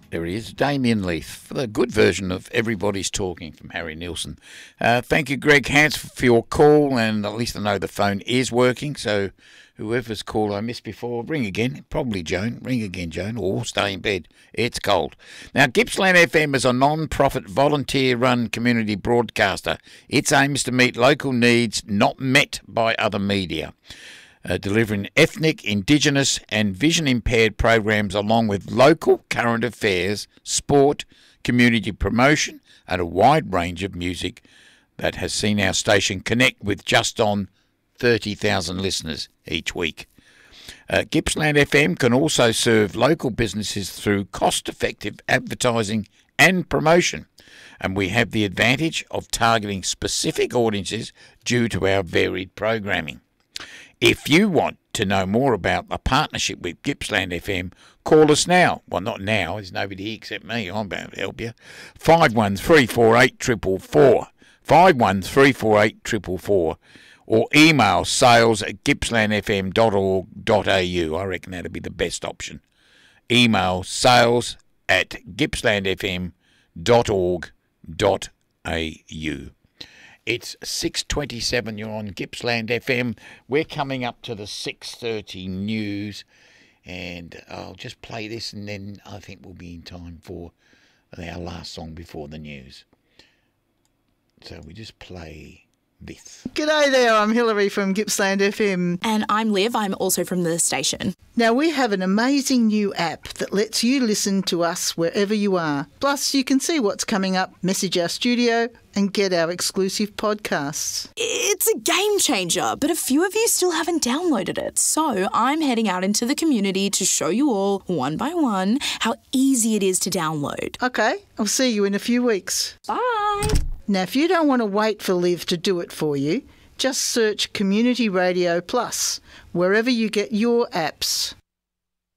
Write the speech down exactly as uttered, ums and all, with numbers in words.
There he is, Damien Leith, for the good version of Everybody's Talking from Harry Nilsson. Uh, thank you, Greg Hans, for your call, and at least I know the phone is working, so whoever's call I missed before, ring again. Probably Joan. Ring again, Joan, or stay in bed. It's cold. Now, Gippsland F M is a non-profit, volunteer-run community broadcaster. Its aim is to meet local needs not met by other media. Uh, delivering ethnic, Indigenous and vision-impaired programs along with local current affairs, sport, community promotion and a wide range of music that has seen our station connect with just on thirty thousand listeners each week. Uh, Gippsland F M can also serve local businesses through cost-effective advertising and promotion, and we have the advantage of targeting specific audiences due to our varied programming. If you want to know more about a partnership with Gippsland F M, call us now. Well, not now. There's nobody here except me. I'm about to help you. five one three four eight four four four. five one three four eight four four four. Or email sales at gippsland f m dot org dot a u. I reckon that'd be the best option. Email sales at gippsland f m dot org dot a u. It's six twenty-seven, you're on Gippsland F M. We're coming up to the six thirty news, and I'll just play this, and then I think we'll be in time for our last song before the news. So we just play this. G'day there, I'm Hilary from Gippsland F M. And I'm Liv, I'm also from the station. Now, we have an amazing new app that lets you listen to us wherever you are. Plus, you can see what's coming up, message our studio and get our exclusive podcasts. It's a game changer, but a few of you still haven't downloaded it. So I'm heading out into the community to show you all, one by one, how easy it is to download. Okay, I'll see you in a few weeks. Bye! Now, if you don't want to wait for Liv to do it for you, just search Community Radio Plus wherever you get your apps.